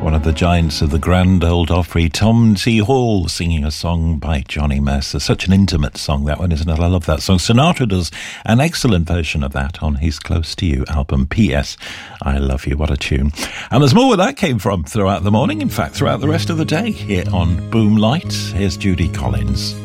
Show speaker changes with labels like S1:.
S1: One of the giants of the Grand Ole Opry, Tom T. Hall, singing a song by Johnny Mercer. Such an intimate song, that one, isn't it? I love that song. Sinatra does an excellent version of that on his Close to You album. P.S. I Love You. What a tune. And there's more where that came from throughout the morning. In fact, throughout the rest of the day here on Boom Light. Here's Judy Collins.